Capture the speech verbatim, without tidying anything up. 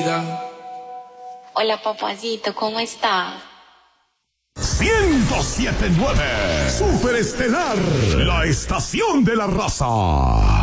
vida. Hola, papacito, ¿cómo estás? ciento siete punto nueve Superestelar, la estación de la raza.